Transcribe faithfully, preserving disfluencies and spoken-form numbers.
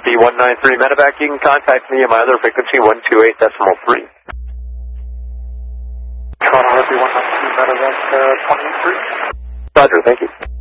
Northie one nine three medevac. You can contact me at my other frequency, one two eight decimal three. Toronto Northie one nine three medevac, uh, twenty-three. Roger, thank you.